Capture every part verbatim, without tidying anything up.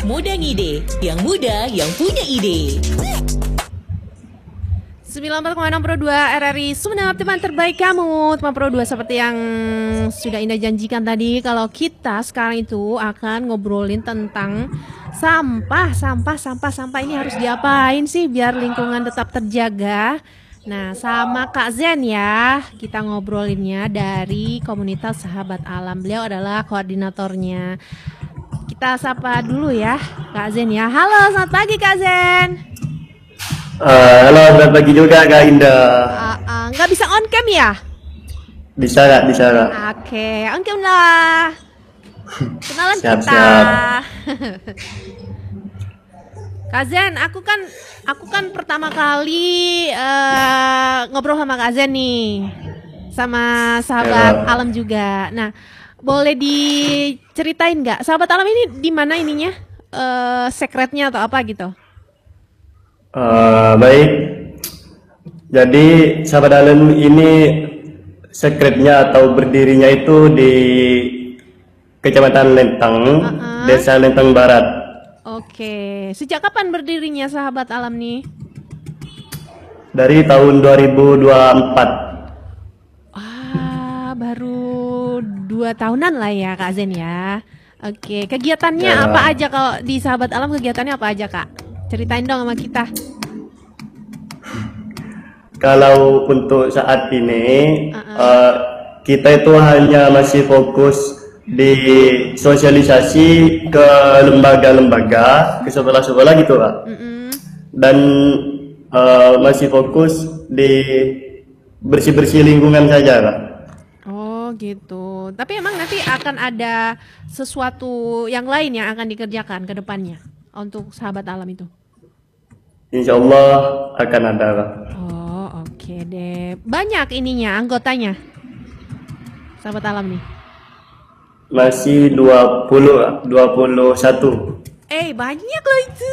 Muda Ngide, yang muda yang punya ide. sembilan puluh empat koma enam Pro dua R R I Sumeneb, teman terbaik kamu. Teman Pro dua, seperti yang sudah Indah janjikan tadi, kalau kita sekarang itu akan ngobrolin tentang sampah, sampah, sampah, sampah ini harus diapain sih biar lingkungan tetap terjaga. Nah, sama Kak Zen ya, kita ngobrolinnya dari komunitas Sahabat Alam. Beliau adalah koordinatornya. Kita sapa dulu ya Kak Zen ya. Halo, selamat pagi Kak Zen. Uh, halo, selamat pagi juga Kak Indah. Uh, uh, nggak bisa on cam ya? Bisa Kak, bisa Kak. Oke, okay, on cam lah. Kenalan siap, kita. Siap. Kak Zen, aku kan aku kan pertama kali uh, ngobrol sama Kak Zen nih, sama Sahabat ya. Alam juga. Nah, boleh diceritain nggak Sahabat Alam ini di mana ininya, uh, sekretnya atau apa gitu? Uh, baik, jadi Sahabat Alam ini sekretnya atau berdirinya itu di Kecamatan Lentang, uh-uh. Desa Lentang Barat. Oke, sejak kapan berdirinya Sahabat Alam nih? Dari tahun dua ribu dua puluh empat. Ah, baru dua tahunan lah ya Kak Zen ya. Oke, kegiatannya ya. apa aja kalau di Sahabat Alam, kegiatannya apa aja Kak? Ceritain dong sama kita. Kalau untuk saat ini uh-uh. uh, kita itu hanya masih fokus di sosialisasi ke lembaga-lembaga, ke sekolah-sekolah gitu Pak. Mm-mm. Dan uh, masih fokus di bersih-bersih lingkungan saja Pak. Oh gitu. Tapi emang nanti akan ada sesuatu yang lain yang akan dikerjakan ke depannya untuk Sahabat Alam itu? Insya Allah akan ada Pak. Oh oke okay deh. Banyak ininya anggotanya Sahabat Alam nih? Masih dua puluh, dua puluh satu. Eh banyak loh itu.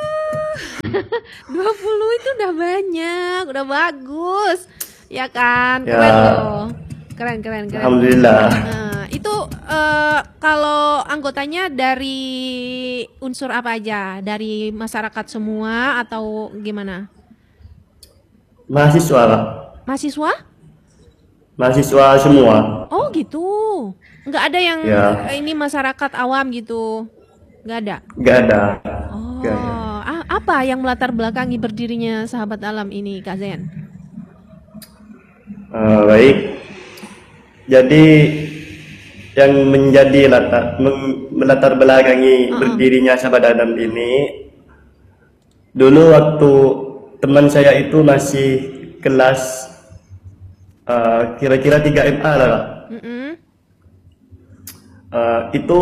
dua puluh itu udah banyak, udah bagus. Ya kan? Ya. Keren loh. Keren, keren, keren. Alhamdulillah. Nah, itu uh, kalau anggotanya dari unsur apa aja? Dari masyarakat semua atau gimana? Mahasiswa Pak. Mahasiswa? Mahasiswa semua. Oh gitu. Nggak ada yang ya. Ini masyarakat awam gitu? Nggak ada? Nggak ada. Oh, Nggak ada. Ah, apa yang melatar belakangi berdirinya Sahabat Alam ini Kak Zen? Uh, baik. Jadi yang menjadi latar melatar belakangi uh-uh. berdirinya Sahabat Alam ini, dulu waktu teman saya itu masih kelas uh, kira-kira tiga M A lah. Uh, itu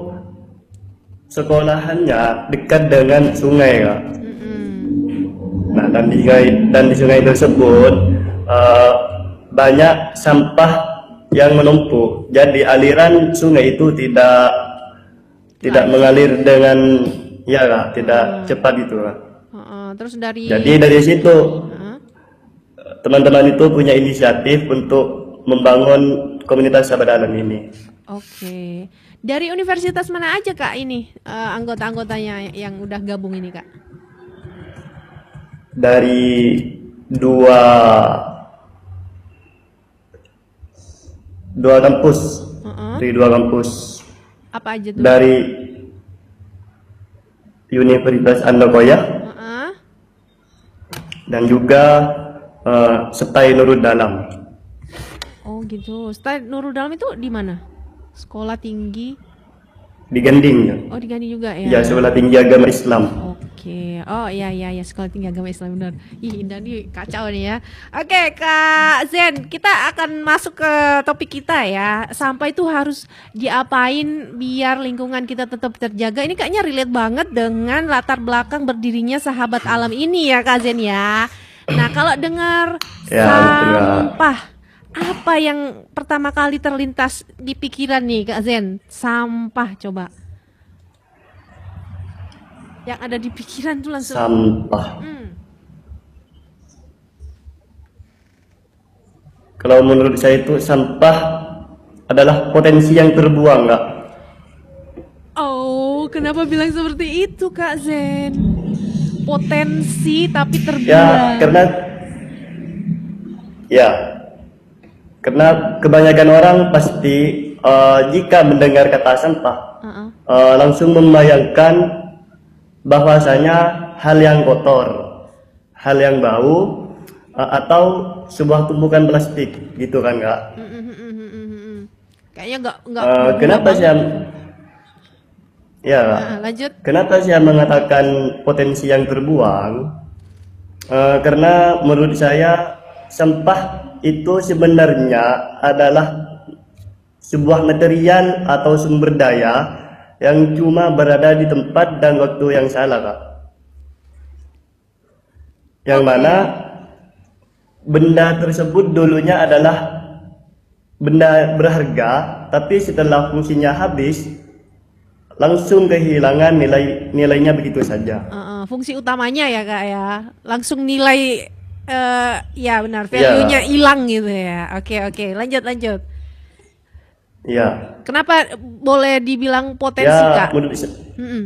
sekolahannya dekat dengan sungai Kak. Nah, dan di sungai dan di sungai tersebut uh, banyak sampah yang menumpuk. Jadi aliran sungai itu tidak tidak mengalir dengan ya Kak, tidak uh. cepat gitu Kak. Uh, uh, terus dari Jadi dari situ uh. teman-teman itu punya inisiatif untuk membangun komunitas Sahabat Alam ini. Oke, dari universitas mana aja Kak ini uh, anggota-anggotanya yang udah gabung ini Kak? Dari dua dua kampus, uh-uh. dari dua kampus. Apa aja tuh? Dari Universitas Andakoya uh-uh. dan juga uh, Setai Nurul Dalam. Oh gitu, Setai Nurul Dalam itu di mana? Sekolah tinggi di Gending. Oh di Gending juga ya? Ya, sekolah tinggi agama Islam. Oke, oh iya iya ya, sekolah tinggi agama Islam, benar. Ih Indah nih kacau nih ya. Oke Kak Zen, kita akan masuk ke topik kita ya. Sampah itu harus diapain biar lingkungan kita tetap terjaga. Ini kayaknya relate banget dengan latar belakang berdirinya Sahabat Alam ini ya Kak Zen ya. Nah kalau dengar ya, sampah, apa yang pertama kali terlintas di pikiran nih Kak Zen? Sampah coba. Yang ada di pikiran tuh langsung sampah. Hmm. Kalau menurut saya itu sampah adalah potensi yang terbuang, Kak. Oh Oh, kenapa bilang seperti itu Kak Zen? Potensi tapi Ya, terbuang. karena ya, karena kebanyakan orang pasti eh, jika mendengar kata sampah Uh-uh. eh, langsung membayangkan bahwasanya hal yang kotor, hal yang bau, eh, atau sebuah tumpukan plastik, gitu kan nggak? Mm, mm, mm, mm, mm, mm. Kayaknya nggak nggak Eh, berguna kenapa banget. saya, ya, Nah, lanjut. kenapa saya mengatakan potensi yang terbuang? Eh, karena menurut saya sampah itu sebenarnya adalah sebuah material atau sumber daya yang cuma berada di tempat dan waktu yang salah, Kak. Yang Oke. mana benda tersebut dulunya adalah benda berharga, tapi setelah fungsinya habis, langsung kehilangan nilai nilainya begitu saja. Uh-uh. Fungsi utamanya ya Kak ya, langsung nilai eh ya benar, Ya, value-nya hilang gitu ya. Oke oke, lanjut lanjut. ya, Kenapa boleh dibilang potensi ya. Kak? Menurut saya, Mm-mm.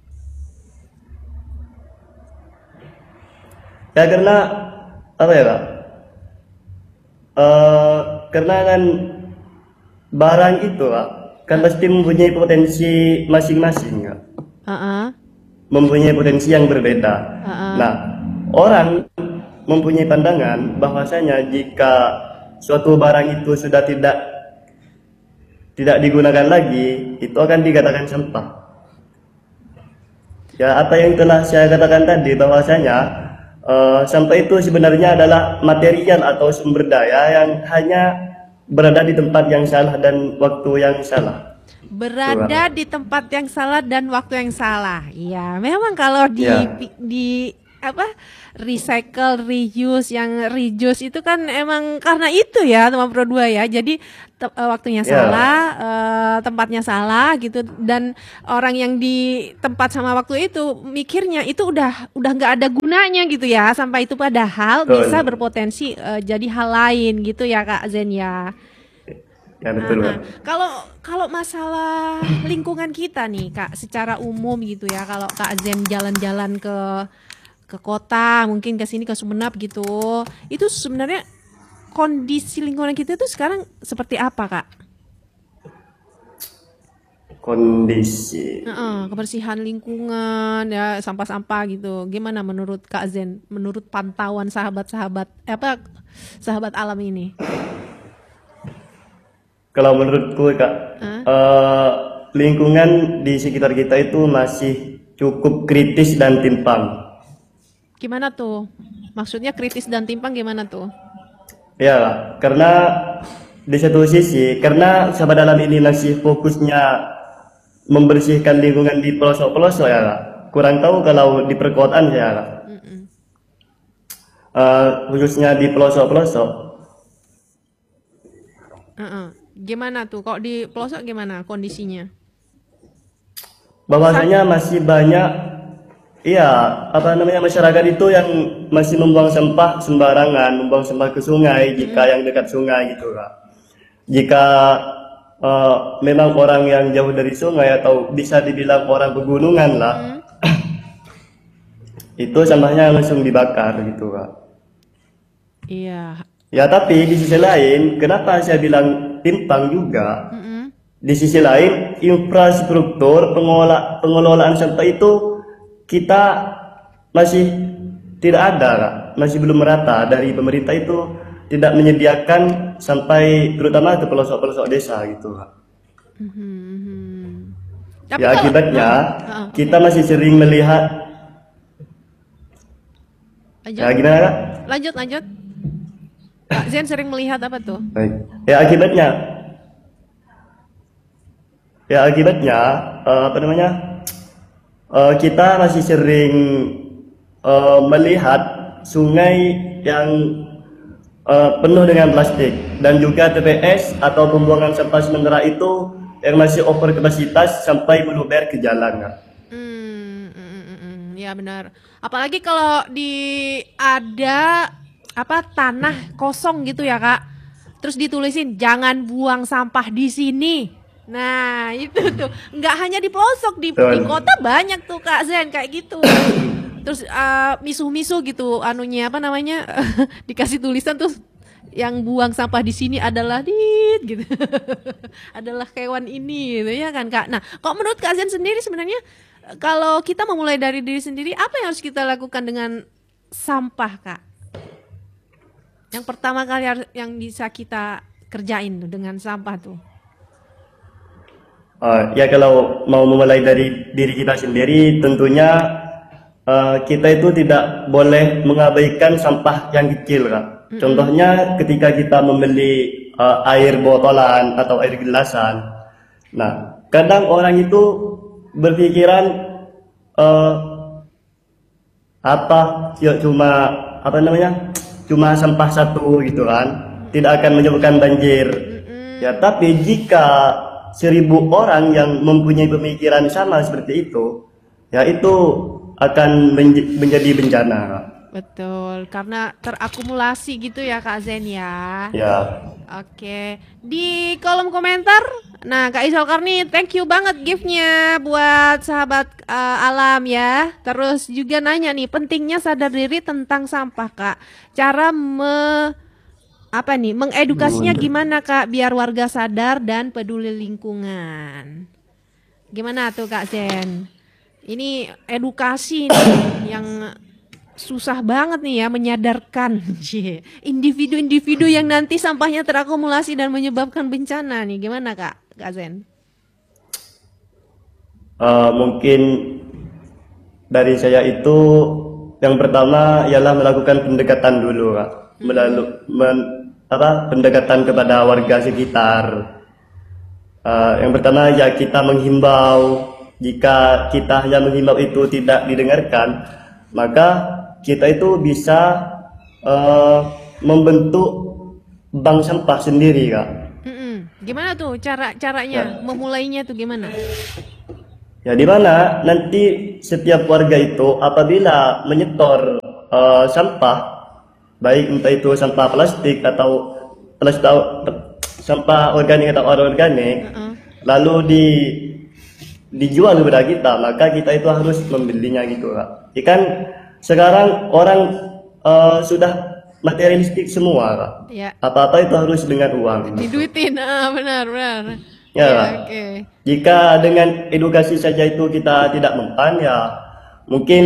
ya karena apa ya, Kak? Eh, karena kan barang itu, Kak, kan pasti mempunyai potensi masing-masing, Kak. Uh-uh. Mempunyai potensi yang berbeda. Uh-uh. Nah, orang mempunyai pandangan bahwasanya jika suatu barang itu sudah tidak tidak digunakan lagi, itu akan dikatakan sampah. Ya, apa yang telah saya katakan tadi bahwasanya eh, sampah itu sebenarnya adalah material atau sumber daya yang hanya berada di tempat yang salah dan waktu yang salah. Berada di tempat yang salah dan waktu yang salah. Iya, memang kalau di Ya. di apa recycle, reuse, yang reuse itu kan emang karena itu ya teman Pro dua ya. Jadi te- eh, waktunya Ya. salah, eh, tempatnya salah gitu, dan orang yang di tempat sama waktu itu mikirnya itu udah udah nggak ada gunanya gitu ya, sampai itu padahal Betul. bisa berpotensi eh, jadi hal lain gitu ya Kak Zen ya. Ya, betul, Ah, ah. Kak. Kalau kalau masalah lingkungan kita nih Kak, secara umum gitu ya, kalau Kak Zen jalan-jalan ke ke kota, mungkin ke sini ke Sumenep gitu, itu sebenarnya kondisi lingkungan kita itu sekarang seperti apa Kak? Kondisi. Heeh, kebersihan lingkungan ya, sampah-sampah gitu. Gimana menurut Kak Zen? Menurut pantauan sahabat-sahabat eh, apa sahabat alam ini? Kalau menurutku, Kak, Hah? eh, lingkungan di sekitar kita itu masih cukup kritis dan timpang. Gimana tuh? Maksudnya kritis dan timpang gimana tuh? Ya, karena di satu sisi, karena sahabat dalam ini masih fokusnya membersihkan lingkungan di pelosok-pelosok ya, Kak. Kurang tahu kalau di perkotaan ya, Kak. Mm-mm. Eh, khususnya di pelosok-pelosok. Heeh. Gimana tuh? Kok di pelosok gimana kondisinya? Bahwasanya masih banyak, iya, apa namanya, masyarakat itu yang masih membuang sampah sembarangan, membuang sampah ke sungai jika yang dekat sungai gitu, Kak. Jika eh, memang orang yang jauh dari sungai atau bisa dibilang orang pegunungan lah, itu sampahnya langsung dibakar gitu, Kak. Iya. Ya, tapi di sisi lain, kenapa saya bilang timpang juga? Mm-mm. Di sisi lain, infrastruktur pengelola, pengelolaan sampah itu kita masih tidak ada, Kak. Masih belum merata. Dari pemerintah itu tidak menyediakan sampai terutama ke pelosok-pelosok desa gitu, Kak. Mhm. Tapi Ya, kalau- akibatnya Heeh. kita masih sering melihat. Lanjut. Ya, gimana, Kak? Lanjut, lanjut. Kak Zen sering melihat apa tuh? Baik. Ya, akibatnya, ya akibatnya eh, apa namanya? eh, kita masih sering eh, melihat sungai yang eh, penuh dengan plastik dan juga T P S atau pembuangan sampah sementara itu yang masih over kapasitas sampai meluber ke jalan, Kak. Hmm, mm, mm, mm, mm. Ya benar. Apalagi kalau di ada apa tanah kosong gitu ya Kak. Terus ditulisin jangan buang sampah di sini. Nah itu tuh nggak hanya di pelosok, di, di kota banyak tuh Kak Zen kayak gitu. Terus uh, misuh-misuh gitu anunya apa namanya dikasih tulisan tuh yang buang sampah di sini adalah dit gitu. Adalah hewan ini gitu ya kan Kak. Nah kok menurut Kak Zen sendiri sebenarnya kalau kita memulai dari diri sendiri, apa yang harus kita lakukan dengan sampah Kak? Yang pertama kali harus, yang bisa kita kerjain tuh dengan sampah tuh. Uh, ya kalau mau memulai dari diri kita sendiri, tentunya uh, kita itu tidak boleh mengabaikan sampah yang kecil, Kak. Mm-hmm. Contohnya ketika kita membeli uh, air botolan atau air gelasan. Nah, kadang orang itu berpikiran uh, apa ya cuma apa namanya cuma sampah satu gitu kan, tidak akan menyebabkan banjir. Mm-hmm. Ya, tapi jika seribu orang yang mempunyai pemikiran sama seperti itu, ya itu akan menj menjadi bencana. Betul, karena terakumulasi gitu ya Kak Zen ya. Ya. Oke, di kolom komentar, nah Kak Isal Karni, thank you banget giftnya buat sahabat uh, alam ya. Terus juga nanya nih, pentingnya sadar diri tentang sampah Kak. Cara me apa nih mengedukasinya gimana Kak biar warga sadar dan peduli lingkungan? Gimana tuh Kak Zen? Ini edukasi nih yang susah banget nih ya menyadarkan individu-individu yang nanti sampahnya terakumulasi dan menyebabkan bencana nih. Gimana Kak Kak Zen? Uh, mungkin dari saya itu yang pertama ialah melakukan pendekatan dulu Kak. Melalui men, apa pendekatan kepada warga sekitar. Uh, yang pertama ya kita menghimbau. Jika kita hanya menghimbau itu tidak didengarkan, maka kita itu bisa uh, membentuk bank sampah sendiri Kak. Mm-mm. Gimana tuh cara caranya ya. Memulainya tuh gimana? Ya di mana nanti setiap warga itu apabila menyetor uh, sampah, baik entah itu sampah plastik atau plastik sampah organik atau anorganik, uh-uh. lalu di dijual kepada kita, maka kita itu harus membelinya gitu Kak. Ikan sekarang orang uh, sudah materialistik semua Kak. Ya. Apa-apa itu harus dengan uang. Diduitin, ah, benar benar. Ya, ya okay. Jika dengan edukasi saja itu kita tidak mempan, ya mungkin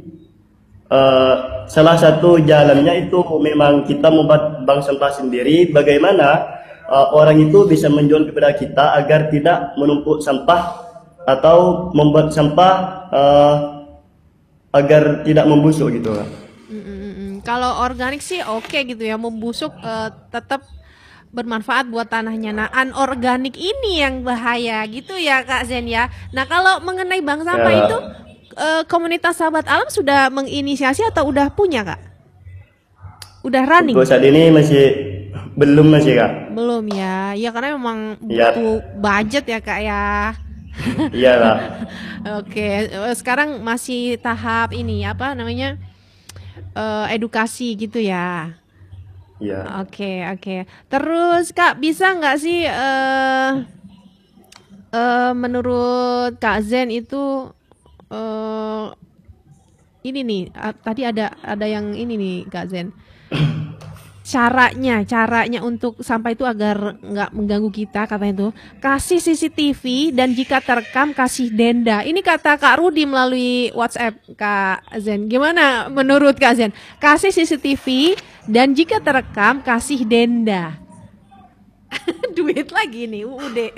uh, salah satu jalannya itu memang kita membuat bank sampah sendiri. Bagaimana uh, orang itu bisa menjual kepada kita agar tidak menumpuk sampah atau membuat sampah uh, agar tidak membusuk gitu kan. Mm-mm. Kalau organik sih oke okay gitu ya, membusuk uh, tetap bermanfaat buat tanahnya. Nah, anorganik ini yang bahaya gitu ya Kak Zen ya. Nah, kalau mengenai bank sampah ya. Itu uh, komunitas sahabat alam sudah menginisiasi atau udah punya Kak? Udah running? Untuk saat ini masih belum masih Kak. Belum ya, ya karena memang butuh ya. Budget ya Kak ya. Iya lah. Oke, sekarang masih tahap ini apa namanya uh, edukasi gitu ya. Iya. Oke oke. Terus Kak bisa nggak sih uh, uh, menurut Kak Zen itu uh, ini nih uh, tadi ada ada yang ini nih Kak Zen. Caranya, caranya untuk sampah itu agar nggak mengganggu kita katanya itu kasih C C T V dan jika terekam kasih denda. Ini kata Kak Rudi melalui WhatsApp Kak Zen. Gimana menurut Kak Zen? Kasih C C T V dan jika terekam kasih denda. Duit lagi nih U U D.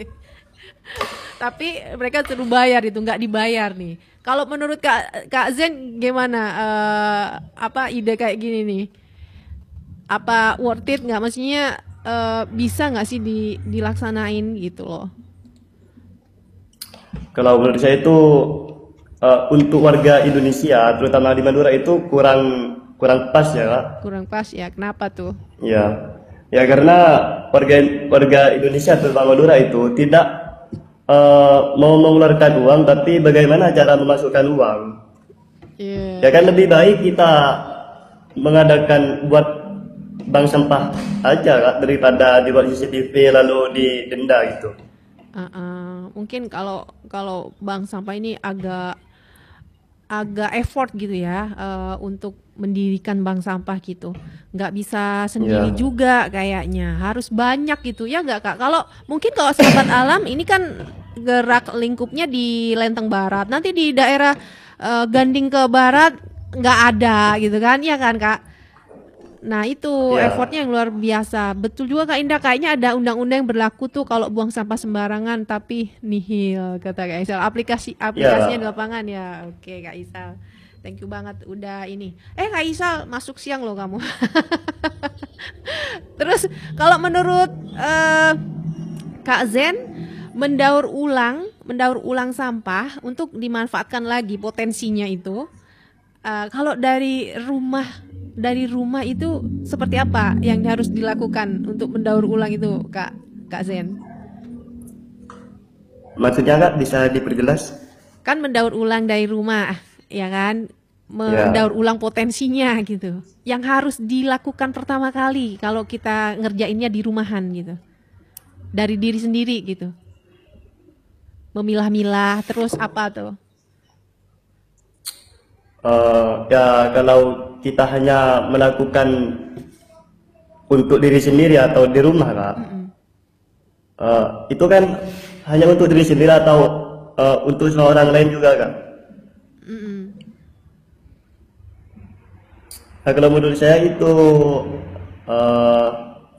Tapi mereka suruh bayar itu nggak dibayar nih. Kalau menurut Kak Kak Zen gimana? Uh, apa ide kayak gini nih? Apa worth it nggak, maksudnya uh, bisa nggak sih di, dilaksanain gitu loh? Kalau menurut saya itu uh, untuk warga Indonesia terutama di Madura itu kurang kurang pas ya Kak. Kurang pas ya, kenapa tuh? Ya, ya karena warga warga Indonesia terutama Madura itu tidak uh, mau mengeluarkan uang, tapi bagaimana cara memasukkan uang? Yeah. Ya kan lebih baik kita mengadakan buat bank sampah aja Kak, daripada dibuat C C T V lalu didenda gitu. Uh-uh. Mungkin kalau kalau bank sampah ini agak agak effort gitu ya uh, untuk mendirikan bank sampah gitu. Nggak bisa sendiri Ya, juga kayaknya. Harus banyak gitu ya nggak Kak? Kalau mungkin kalau sahabat alam ini kan gerak lingkupnya di Lenteng Barat. Nanti di daerah uh, Ganding ke barat nggak ada gitu kan? Ya kan Kak? Nah itu ya, effortnya yang luar biasa. Betul juga Kak Indah, kayaknya ada undang-undang yang berlaku tuh kalau buang sampah sembarangan tapi nihil kata Kak Isal. Aplikasi aplikasinya di ya. lapangan ya. Oke Kak Isal. Thank you banget udah ini. Eh Kak Isal masuk siang loh kamu. Terus kalau menurut eh, Kak Zen mendaur ulang, mendaur ulang sampah untuk dimanfaatkan lagi potensinya itu. Eh, kalau dari rumah dari rumah itu seperti apa yang harus dilakukan untuk mendaur ulang itu Kak Kak Zen? Maksudnya Kak bisa diperjelas? Kan mendaur ulang dari rumah ya kan? Mendaur Ya, ulang potensinya gitu. Yang harus dilakukan pertama kali kalau kita ngerjainnya di rumahan gitu. Dari diri sendiri gitu. Memilah-milah terus apa tuh? eh, ya kalau kita hanya melakukan untuk diri sendiri atau di rumah Kak, Mm-mm. eh, itu kan hanya untuk diri sendiri atau eh, untuk seorang lain juga Kak. Mm-mm. Nah, kalau menurut saya itu eh,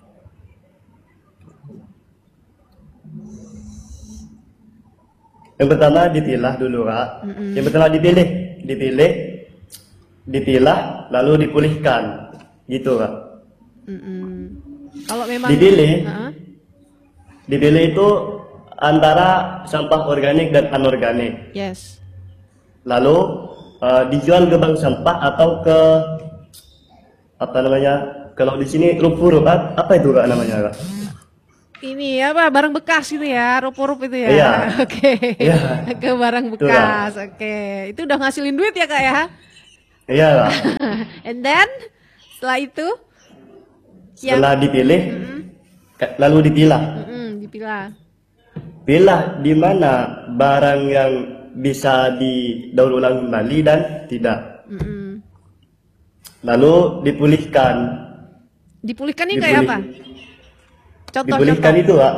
yang pertama dipilah dulu Kak. Yang Mm-mm. pertama dipilih, dipilih, dipilah, lalu dipulihkan, gitu Kak. Mm-mm. Kalau memang Dipilih, Heeh. dipilih itu antara sampah organik dan anorganik. Yes. Lalu eh, dijual ke bank sampah atau ke apa namanya? Kalau di sini rup-rup Kak, apa itu Kak namanya Kak? Ini apa barang bekas gitu ya, rup-rup itu ya. Iya, Oke. iya, Ke barang itu Kak. bekas. Oke. Itu udah ngasilin duit ya, Kak ya? Iya Kak. And then setelah itu yang Setelah dipilih, mm-mm, ka- lalu dipilah. mm-mm, dipilah. Pilah di mana barang yang bisa didaur ulang kembali dan tidak. Mm-mm. Lalu dipulihkan. Dipulihkan ini kayak Dipulih, apa? dipulihkan Contoh-contoh. itu Kak.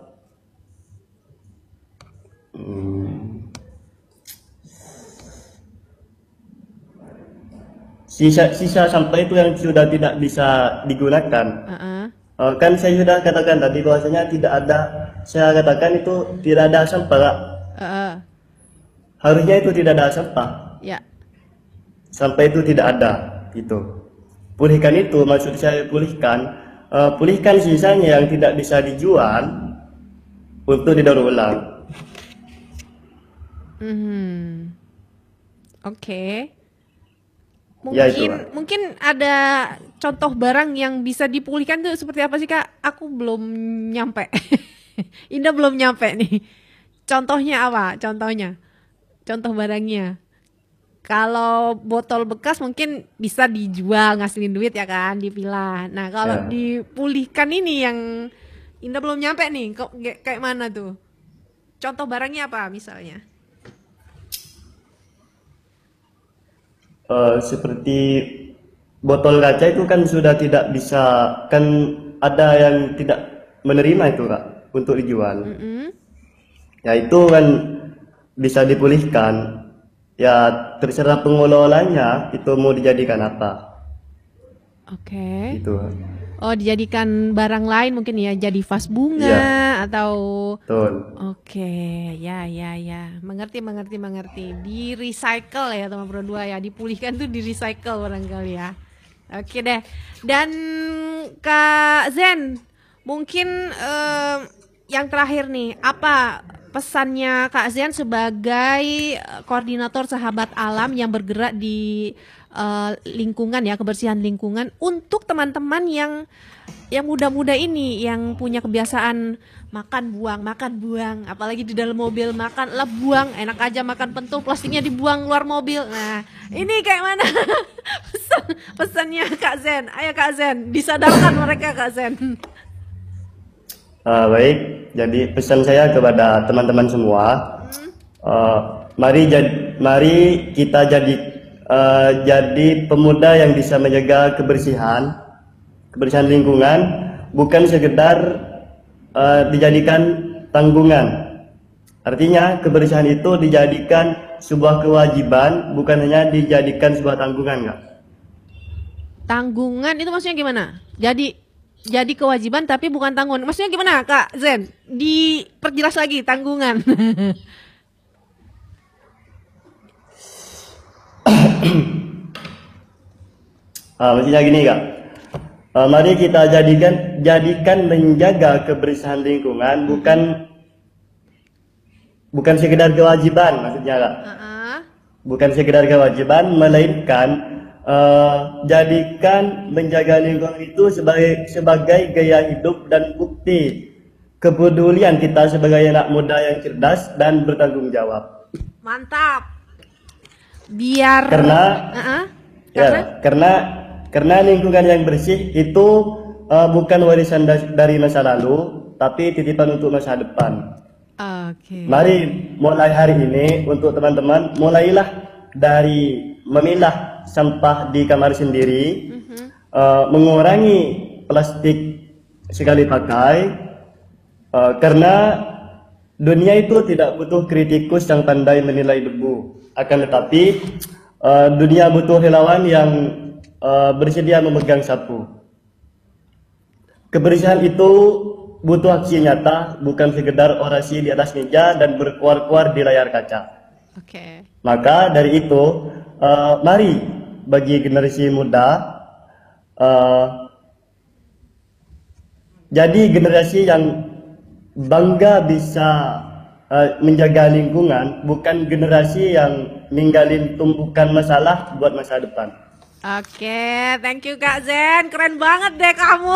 Hmm, Sisa-sisa sampah itu yang sudah tidak bisa digunakan. Heeh. Eh, kan saya sudah katakan tadi bahwasanya tidak ada, saya katakan itu tidak ada sampah Kak. Heeh. Harusnya itu tidak ada sampah. Ya. Sampah itu tidak ada. Itu. Pulihkan itu maksud saya pulihkan. Eh, pulihkan sisanya yang tidak bisa dijual untuk didaur ulang. Mhm. Oke. Ya itu Mungkin Kak. mungkin ada contoh barang yang bisa dipulihkan tuh seperti apa sih Kak? Aku belum nyampe. Indah belum nyampe nih. Contohnya apa? Contohnya. Contoh barangnya. Kalau botol bekas mungkin bisa dijual ngasilin duit ya kan, dipilah. Nah, kalau Ya. dipulihkan ini yang Indah belum nyampe nih. Kok kayak kayak mana tuh? Contoh barangnya apa misalnya? Eh, seperti botol kaca itu kan sudah tidak bisa, kan ada yang tidak menerima itu Kak untuk dijual. Mm-mm. Ya itu kan bisa dipulihkan. Ya terserah pengelolanya itu mau dijadikan apa. Oke. Gitu. Oh, dijadikan barang lain mungkin ya, jadi vas Iya, bunga atau betul. oke, ya ya ya. Mengerti mengerti mengerti. Di recycle ya teman Pro dua ya, dipulihkan tuh di recycle barangkali ya. Oke deh. Dan Kak Zen, mungkin em, yang terakhir nih, apa pesannya Kak Zen sebagai eh, koordinator sahabat alam yang bergerak di eh, lingkungan ya, kebersihan lingkungan untuk teman-teman yang yang muda-muda ini yang punya kebiasaan makan buang, makan buang, apalagi di dalam mobil makan lah buang, enak aja makan pentul plastiknya dibuang keluar mobil. Nah, ini kayak mana pesan pesannya Kak Zen? Ayo Kak Zen, disadarkan mereka Kak Zen. Uh, baik, jadi pesan saya kepada teman-teman semua, uh, mari jad, mari kita jadi uh, jadi pemuda yang bisa menjaga kebersihan, kebersihan lingkungan, bukan sekedar uh, dijadikan tanggungan. Artinya kebersihan itu dijadikan sebuah kewajiban, bukan hanya dijadikan sebuah tanggungan, Kak. Tanggungan itu maksudnya gimana? Jadi jadi kewajiban tapi bukan tanggungan. Maksudnya gimana, Kak Zen? Diperjelas lagi tanggungan. Ah, maksudnya gini, Kak. Uh, mari kita jadikan jadikan menjaga kebersihan lingkungan bukan bukan sekedar kewajiban, maksudnya, Kak. Uh-uh. Bukan sekedar kewajiban, melainkan Uh, jadikan menjaga lingkungan itu sebagai sebagai gaya hidup dan bukti kepedulian kita sebagai anak muda yang cerdas dan bertanggung jawab. Mantap. Biar karena uh-uh. ya karena karena karena lingkungan yang bersih itu uh, bukan warisan da- dari masa lalu, tapi titipan untuk masa depan. Oke. Okay. Mari mulai hari ini untuk teman-teman, mulailah dari memilah sampah di kamar sendiri, mm-hmm. uh, mengurangi plastik sekali pakai, uh, karena dunia itu tidak butuh kritikus yang pandai menilai debu, akan tetapi uh, dunia butuh relawan yang uh, bersedia memegang sapu. Kebersihan itu butuh aksi nyata, bukan sekedar orasi di atas meja dan berkuar-kuar di layar kaca. Oke. Okay. Maka dari itu, uh, mari bagi generasi muda uh, jadi generasi yang bangga bisa uh, menjaga lingkungan, bukan generasi yang ninggalin tumpukan masalah buat masa depan. Oke, okay, thank you Kak Zen, keren banget deh kamu.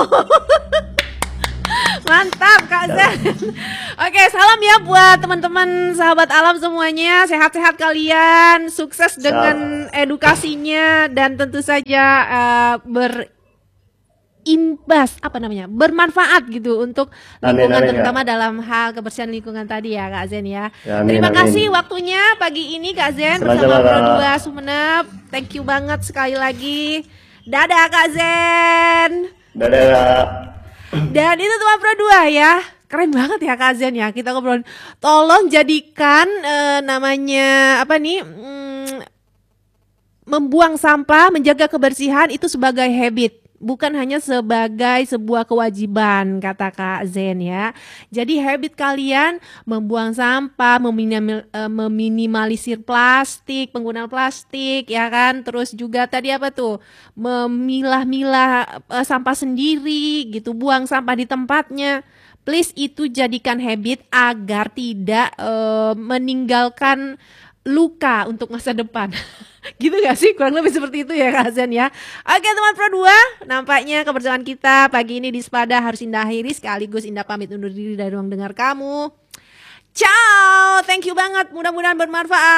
Mantap Kak Zen. Oke, salam ya buat teman-teman sahabat alam semuanya. Sehat-sehat kalian, sukses dengan edukasinya, dan tentu saja uh, berimbas apa namanya bermanfaat gitu untuk lingkungan, amin, amin, terutama ya. Dalam hal kebersihan lingkungan tadi ya Kak Zen ya, ya amin, terima amin. kasih waktunya pagi ini Kak Zen bersama Pro dua Sumeneb. Thank you banget sekali lagi. Dadah Kak Zen. Dadah. Dan itu teman Pro dua ya. Keren banget ya Kak Zen ya. Kita ngobrol. Tolong jadikan uh, namanya apa nih? Hmm, membuang sampah, menjaga kebersihan itu sebagai habit, bukan hanya sebagai sebuah kewajiban, kata Kak Zen ya. Jadi habit kalian membuang sampah, meminimal, uh, meminimalisir plastik, penggunaan plastik ya kan. Terus juga tadi apa tuh? Memilah-milah uh, sampah sendiri gitu, buang sampah di tempatnya. Please itu jadikan habit agar tidak uh, meninggalkan luka untuk masa depan. Gitu gak sih? Kurang lebih seperti itu ya Kak Zen ya. Oke teman Pro dua, nampaknya kebersamaan kita pagi ini di Sepada harus indah akhiri, sekaligus Indah pamit undur diri dari ruang dengar kamu. Ciao, thank you banget, mudah-mudahan bermanfaat.